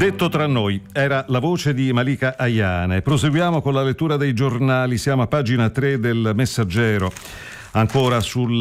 Detto tra noi, era la voce di Malika Ayane. Proseguiamo con la lettura dei giornali, siamo a pagina 3 del Messaggero. Ancora sugli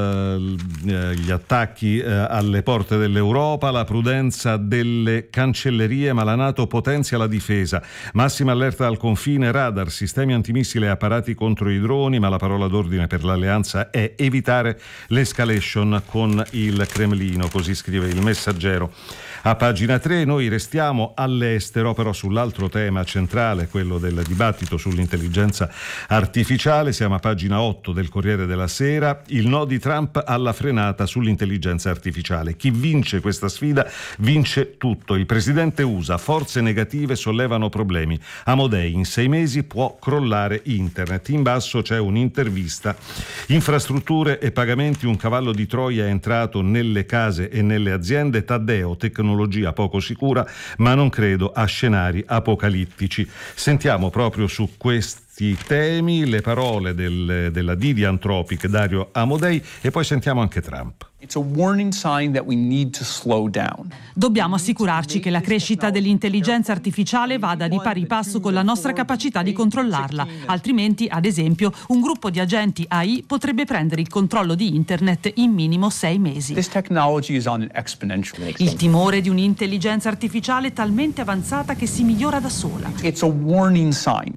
attacchi alle porte dell'Europa, la prudenza delle cancellerie, ma la NATO potenzia la difesa. Massima allerta al confine, radar, sistemi antimissile e apparati contro i droni, ma la parola d'ordine per l'alleanza è evitare l'escalation con il Cremlino, così scrive il Messaggero. A pagina 3 noi restiamo all'estero, però sull'altro tema centrale, quello del dibattito sull'intelligenza artificiale. Siamo a pagina 8 del Corriere della Sera. Il no di Trump alla frenata sull'intelligenza artificiale. Chi vince questa sfida vince tutto. Il presidente USA, forze negative sollevano problemi. Amodei, in 6 mesi può crollare internet. In basso c'è un'intervista. Infrastrutture e pagamenti, un cavallo di Troia è entrato nelle case e nelle aziende. Taddeo, tecnologia poco sicura, ma non credo a scenari apocalittici. Sentiamo proprio su questi temi le parole della D di Anthropic, Dario Amodei, e poi sentiamo anche Trump. It's a warning sign that we need to slow down. Dobbiamo assicurarci che la crescita dell'intelligenza artificiale vada di pari passo con la nostra capacità di controllarla, altrimenti, ad esempio, un gruppo di agenti AI potrebbe prendere il controllo di internet in minimo 6 mesi. This technology is on an exponential. Il timore di un'intelligenza artificiale talmente avanzata che si migliora da sola. It's a warning sign.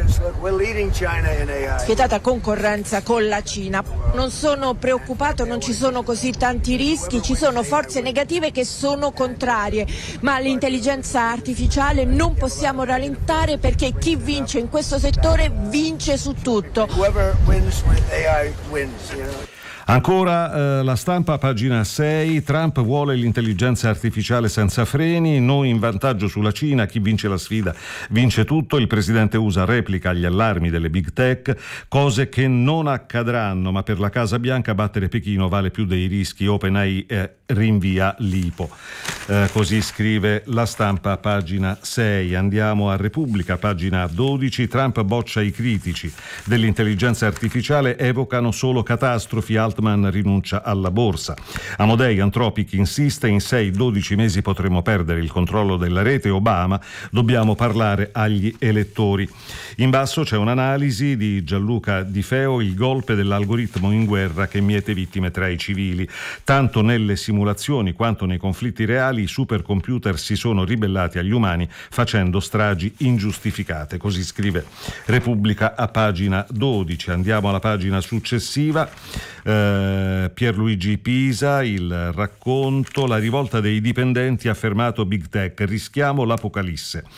Spietata concorrenza con la Cina. Non sono preoccupato, non ci sono così tanti rischi, ci sono forze negative che sono contrarie, ma l'intelligenza artificiale non possiamo rallentare, perché chi vince in questo settore vince su tutto. Ancora La Stampa, pagina 6. Trump vuole l'intelligenza artificiale senza freni, noi in vantaggio sulla Cina, chi vince la sfida vince tutto. Il presidente USA replica agli allarmi delle big tech, cose che non accadranno, ma per la Casa Bianca battere Pechino vale più dei rischi. OpenAI rinvia l'IPO. Così scrive La Stampa, pagina 6. Andiamo a Repubblica, pagina 12. Trump boccia i critici dell'intelligenza artificiale, evocano solo catastrofi. Altman rinuncia alla borsa. Amodei, Anthropic insiste, in 6-12 mesi potremo perdere il controllo della rete. Obama, dobbiamo parlare agli elettori. In basso c'è un'analisi di Gianluca Di Feo, il golpe dell'algoritmo in guerra che miete vittime tra i civili. Tanto nelle simulazioni quanto nei conflitti reali i supercomputer si sono ribellati agli umani facendo stragi ingiustificate. Così scrive Repubblica a pagina 12. Andiamo alla pagina successiva. Pierluigi Pisa, il racconto, la rivolta dei dipendenti ha fermato Big Tech, rischiamo l'apocalisse.